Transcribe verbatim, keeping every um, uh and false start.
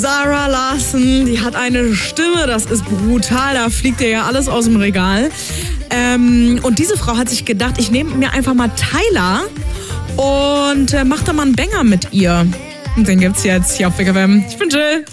Zara Larsson, die hat eine Stimme, das ist brutal, da fliegt ihr ja alles aus dem Regal. Ähm, und diese Frau hat sich gedacht, ich nehme mir einfach mal Tyler und äh, mach da mal einen Banger mit ihr. Und den gibt's jetzt hier auf Big F M. Ich bin Jill.